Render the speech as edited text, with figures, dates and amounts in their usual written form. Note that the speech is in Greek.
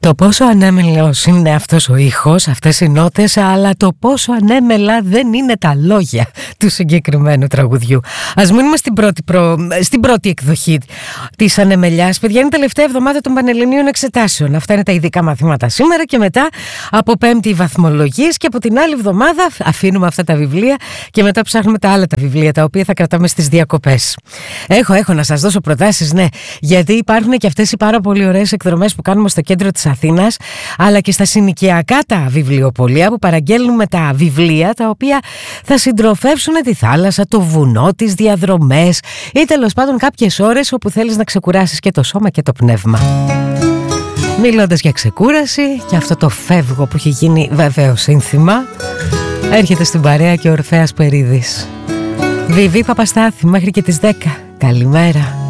Το πόσο ανέμελος είναι αυτός ο ήχος, αυτές οι νότες, αλλά το πόσο ανέμελα δεν είναι τα λόγια του συγκεκριμένου τραγουδιού. Ας μείνουμε στην πρώτη εκδοχή της ανεμελιάς. Παιδιά, είναι η τελευταία εβδομάδα των Πανελληνίων Εξετάσεων. Αυτά είναι τα ειδικά μαθήματα σήμερα και μετά από Πέμπτη οι βαθμολογίες και από την άλλη εβδομάδα αφήνουμε αυτά τα βιβλία και μετά ψάχνουμε τα άλλα τα βιβλία τα οποία θα κρατάμε στις διακοπές. Έχω να σας δώσω προτάσεις, ναι, γιατί υπάρχουν και αυτές οι πάρα πολύ ωραίες εκδρομές που κάνουμε στο κέντρο της Αθήνας, αλλά και στα συνοικιακά τα βιβλιοπωλεία που παραγγέλνουμε τα βιβλία τα οποία θα συντροφεύσουν τη θάλασσα, το βουνό, τις διαδρομές ή τέλος πάντων κάποιες ώρες όπου θέλεις να ξεκουράσεις και το σώμα και το πνεύμα. Μιλώντας για ξεκούραση και αυτό το φεύγω που έχει γίνει βέβαιο σύνθημα, έρχεται στην παρέα και ο Ορφέας Περίδης. Βιβί Παπαστάθη μέχρι και τις 10. Καλημέρα.